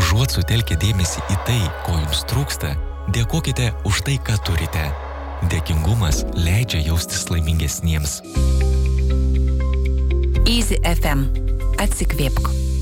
Užuot sutelkę dėmesį į tai, ko jums trūksta, dėkokite už tai, ką turite. Dėkingumas leidžia jaustis laimingesniems. Easy FM. Atsikvėpk.